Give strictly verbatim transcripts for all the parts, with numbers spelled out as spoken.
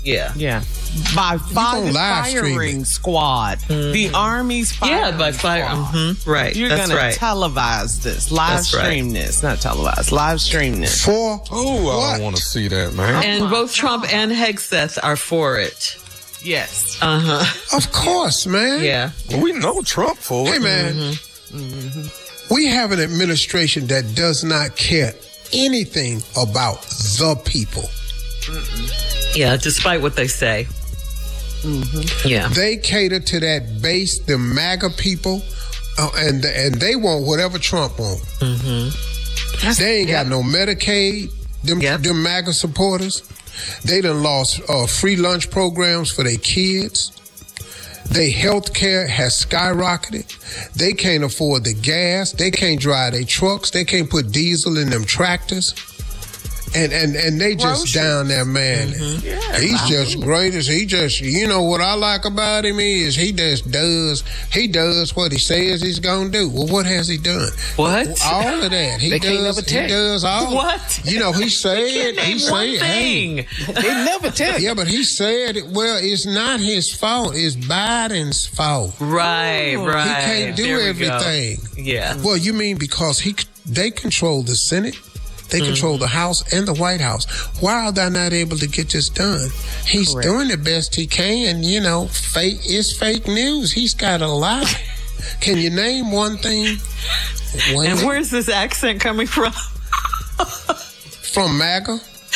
Yeah. Yeah. By fi- firing squad. Mm-hmm. The Army's firing Yeah, by fire. Mm-hmm. Right. You're going right. to televise this. Live That's stream right. this. Not televise. Live stream this. For Oh, I don't want to see that, man. And both Trump and Hegseth are for it. Yes. Uh-huh. Of course, man. Yeah. Well, we know Trump for it. Hey, man. Mm-hmm. Mm-hmm. We have an administration that does not care anything about the people. Mm-mm. Yeah, despite what they say. Mm-hmm. Yeah. They cater to that base, the MAGA people, uh, and and they want whatever Trump wants. Mm-hmm. They ain't yep. got no Medicaid, them, yep. them MAGA supporters. They done lost uh, free lunch programs for their kids. Their health care has skyrocketed. They can't afford the gas. They can't drive their trucks. They can't put diesel in them tractors. And and and they just Groceries. down there, man. Mm-hmm. Yeah, He's just greatest. He just, you know what I like about him is he just does, he does what he says he's going to do. Well, what has he done? What? All of that. He they does, he does all. What? You know, he said, he said, thing. Hey. They never tell you. Yeah, but he said, well, it's not his fault. It's Biden's fault. Right, right. He can't do everything. Go. Yeah. Well, you mean because he they control the Senate? They control mm-hmm. the House and the White House. Why are they not able to get this done? He's Correct. doing the best he can. You know, fake it's fake news. He's got a lot. Can you name one thing? One and thing? Where's this accent coming from? From MAGA.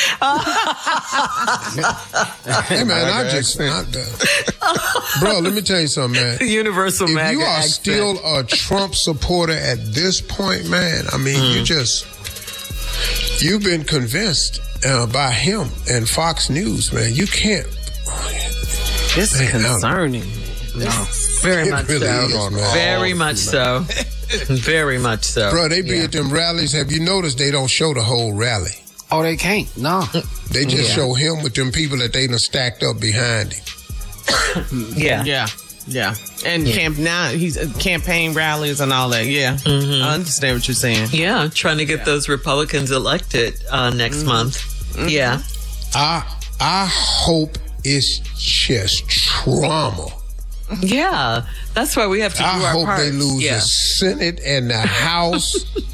Hey man, I just, I, uh, bro. Let me tell you something, man. Universal if MAGA. If you are accent. still a Trump supporter at this point, man, I mean, mm. you just. You've been convinced uh, by him and Fox News, man. You can't. It's man, concerning. No. Very much really so. Is, Very oh, much so. Very much so. Bro, they be yeah. at them rallies. Have you noticed they don't show the whole rally? Oh, they can't. No. They just yeah. show him with them people that they done stacked up behind him. yeah. Yeah. Yeah, and yeah. camp now he's uh, campaign rallies and all that. Yeah, mm-hmm. I understand what you're saying. Yeah, trying to get yeah. those Republicans elected uh, next mm-hmm. month. Mm-hmm. Yeah, I I hope it's just trauma. Yeah, that's why we have to do I our hope part. they lose yeah. the Senate and the House.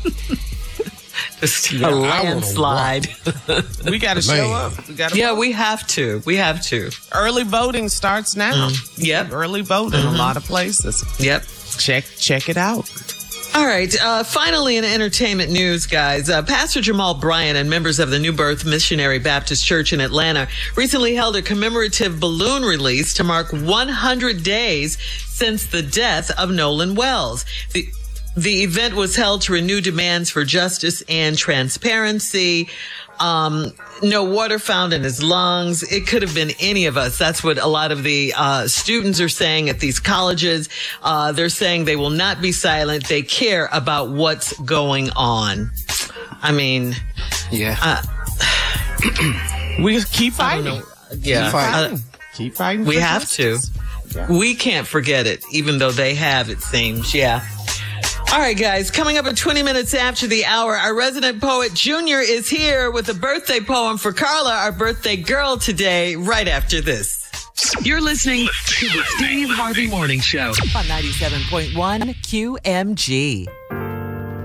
Just yeah, a landslide. We got to show up. We gotta yeah, vote. we have to. We have to. Early voting starts now. Mm. Yep. Early voting mm-hmm. in a lot of places. Yep. Check check it out. All right. Uh, finally, in entertainment news, guys, uh, Pastor Jamal Bryant and members of the New Birth Missionary Baptist Church in Atlanta recently held a commemorative balloon release to mark one hundred days since the death of Nolan Wells. The The event was held to renew demands for justice and transparency. Um, no water found in his lungs. It could have been any of us. That's what a lot of the uh, students are saying at these colleges. Uh, they're saying they will not be silent. They care about what's going on. I mean, yeah. Uh, we keep fighting. Yeah, keep fighting. Uh, keep fighting. We have justice. to. Yeah. We can't forget it, even though they have, it seems. Yeah. All right, guys, coming up at twenty minutes after the hour, our resident poet Junior is here with a birthday poem for Carla, our birthday girl today, right after this. You're listening to the Steve Harvey Morning Show on ninety-seven point one Q M G.